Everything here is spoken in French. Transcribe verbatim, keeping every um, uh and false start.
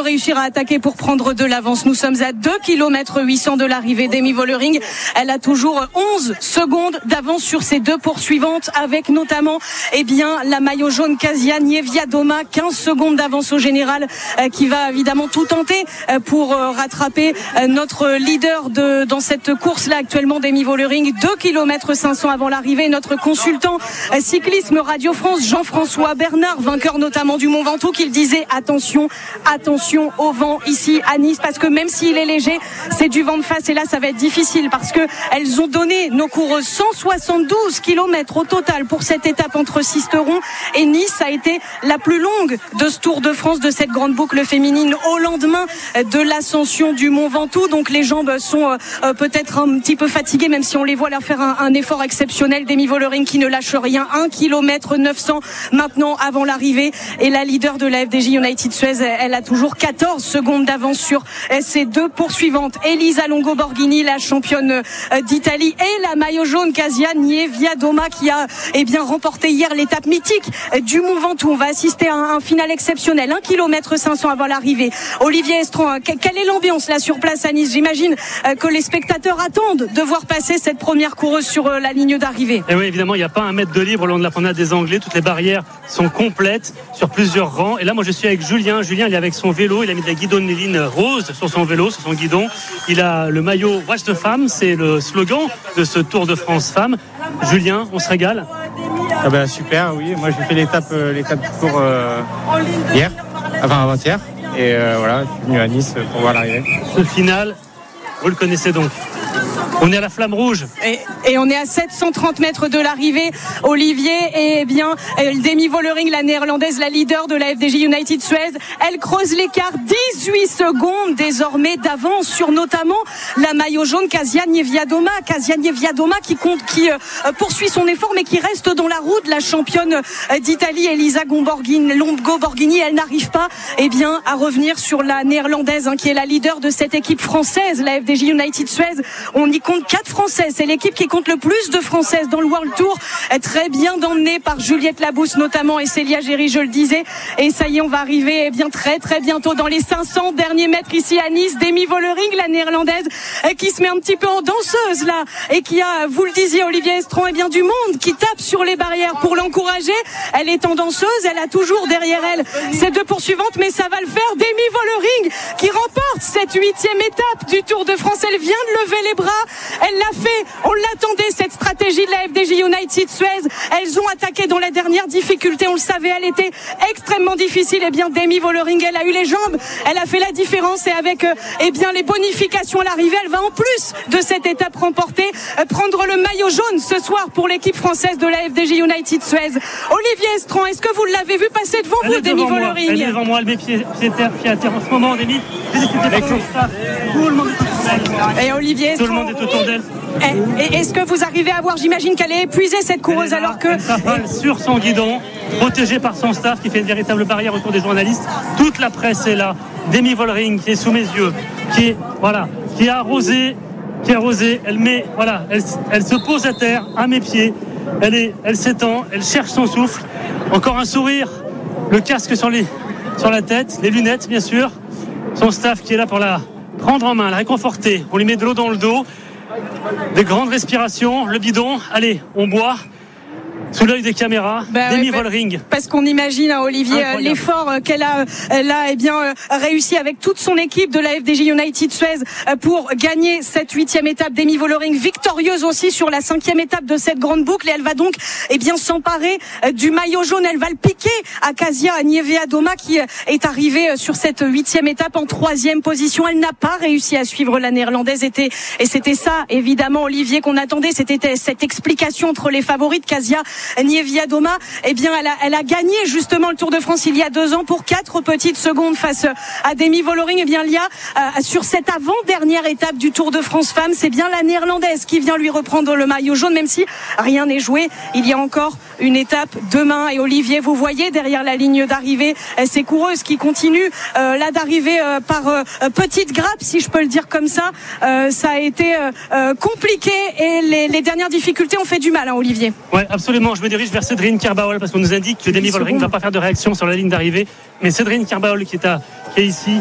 réussir à attaquer pour prendre de l'avance. Nous sommes à deux kilomètres huit cents de l'arrivée d'Amy Vollering. Elle a toujours onze secondes d'avance sur ses deux poursuivantes, avec notamment eh bien, la maillot jaune Kasia Niewiadoma, quinze secondes d'avance au général, euh, qui va évidemment tout tenter euh, pour euh, rattraper euh, notre leader de, dans cette course-là actuellement d'Amy Vollering. deux kilomètres cinq cents avant l'arrivée. Notre consultant euh, cyclisme Radio France, Jean-François Bernard, vainqueur notamment du Mont Ventoux, qu'il disait attention, attention au vent ici à Nice, parce que même s'il est léger, c'est du vent de face, et là ça va être difficile parce que elles ont donné, nos coureuses, cent soixante-douze kilomètres au total pour cette étape entre Sisteron et Nice. Ça a été la plus longue de ce Tour de France, de cette grande boucle féminine, au lendemain de l'ascension du Mont Ventoux. Donc les jambes sont euh, peut-être un petit peu fatiguées, même si on les voit leur faire un, un effort exceptionnel d'Amy Vollering qui ne lâche rien. un kilomètre neuf cents maintenant avant l'arrivée, et la leader de la F D J United Suez, elle a toujours quatorze secondes d'avance sur ses deux poursuivantes, Elisa Longo Borghini, la championne d'Italie, et la maillot jaune Kasia Niewiadoma, qui a eh bien remporté hier l'étape mythique du Mont Ventoux. On va assister à un, un final exceptionnel, un kilomètre cinq cents avant l'arrivée. Olivier Estron, quelle est l'ambiance là sur place à Nice? J'imagine que les spectateurs attendent de voir passer cette première coureuse sur la ligne d'arrivée. Et oui, évidemment, il n'y a pas un mètre de libre au long de la promenade des Anglais. Toutes les barrières sont complètes sur plusieurs rangs. Et là, moi, je suis avec Julien. Julien, il est avec son vélo. Il a mis de la guidonneline rose sur son vélo, sur son guidon. Il a le maillot Watch the Femme. C'est le slogan de ce Tour de France Femmes. Julien, on se régale? Ah ben, super, oui. Moi, j'ai fait l'étape, euh, l'étape du Tour euh, hier, enfin avant-hier. Et euh, voilà, je suis venu à Nice pour voir l'arrivée. Ce final, vous le connaissez donc. On est à la flamme rouge. Et, et on est à sept cent trente mètres de l'arrivée, Olivier. Et bien, Demi Vollering, la néerlandaise, la leader de la F D J United Suez, elle creuse l'écart. dix-huit secondes désormais d'avance sur notamment la maillot jaune Kasia Niewiadoma. Kasia Niewiadoma qui compte, qui euh, poursuit son effort, mais qui reste dans la roue de la championne d'Italie, Elisa Longo Borghini. Elle n'arrive pas eh bien, à revenir sur la néerlandaise, hein, qui est la leader de cette équipe française, la F D J United Suez. On y compte quatre Françaises. C'est l'équipe qui compte le plus de Françaises dans le World Tour. Très bien emmenée par Juliette Labousse notamment, et Célia Géry, je le disais. Et ça y est, on va arriver eh bien très très bientôt dans les cinq cents derniers mètres ici à Nice. Demi Vollering, la néerlandaise, qui se met un petit peu en danseuse là, et qui a, vous le disiez Olivier Estron, eh bien du monde qui tape sur les barrières pour l'encourager. Elle est en danseuse, elle a toujours derrière elle ses deux poursuivantes, mais ça va le faire. Demi Vollering qui remporte cette huitième étape du Tour de France. Elle vient de lever les bras. Elle l'a fait, on l'attendait, cette stratégie de la F D J United Suez. Elles ont attaqué dans la dernière difficulté, on le savait, elle était extrêmement difficile. Et eh bien Demi Vollering, elle a eu les jambes, elle a fait la différence, et avec euh, eh bien les bonifications à l'arrivée, elle va en plus de cette étape remportée euh, prendre le maillot jaune ce soir pour l'équipe française de la F D J United Suez. Olivier Estron, est-ce que vous l'avez vu passer devant elle vous, Demi Vollering? Elle est devant moi, elle met pied, pied, terre, pied à terre en ce moment, Demi. Tout le monde est autour d'elle. Et Olivier Estron, tout le monde est autour d'elle. Et, et est-ce que vous arrivez à voir, j'imagine qu'elle est épuisée cette coureuse, là, alors que elle s'affale sur son guidon, protégée par son staff qui fait une véritable barrière autour des journalistes. Toute la presse est là. Demi Vollering qui est sous mes yeux, qui est voilà, qui a arrosé, qui a arrosé. Elle met voilà, elle, elle se pose à terre à mes pieds. Elle est, elle s'étend, elle cherche son souffle. Encore un sourire, le casque sur les, sur la tête, les lunettes bien sûr. Son staff qui est là pour la prendre en main, la réconforter. On lui met de l'eau dans le dos. Des grandes respirations, le bidon, allez, on boit. Sous l'œil des caméras, bah Demi ouais, Vollering. Parce qu'on imagine, hein, Olivier, incroyable, l'effort qu'elle a, elle a eh bien, réussi avec toute son équipe de la F D J United Suez pour gagner cette huitième étape. Demi Vollering victorieuse aussi sur la cinquième étape de cette grande boucle, et elle va donc eh bien, s'emparer du maillot jaune. Elle va le piquer à Kasia Niewiadoma, qui est arrivée sur cette huitième étape en troisième position. Elle n'a pas réussi à suivre la néerlandaise, et c'était ça, évidemment, Olivier, qu'on attendait. C'était cette explication entre les favorites. Kasia Niewiadoma, eh bien, elle a, elle a gagné justement le Tour de France il y a deux ans pour quatre petites secondes face à Demi Vollering. Eh bien, il y a euh, sur cette avant-dernière étape du Tour de France Femmes, c'est bien la néerlandaise qui vient lui reprendre le maillot jaune, même si rien n'est joué. Il y a encore une étape demain. Et Olivier, vous voyez derrière la ligne d'arrivée ces coureuses qui continuent euh, là d'arriver euh, par euh, petite grappe, si je peux le dire comme ça. Euh, ça a été euh, compliqué, et les, les dernières difficultés ont fait du mal, hein, Olivier. Ouais, absolument. Je me dirige vers Cédrine Kerbaol parce qu'on nous indique que Demi Vollering ne va pas faire de réaction sur la ligne d'arrivée. Mais Cédrine Kerbaol qui est, à, qui est ici,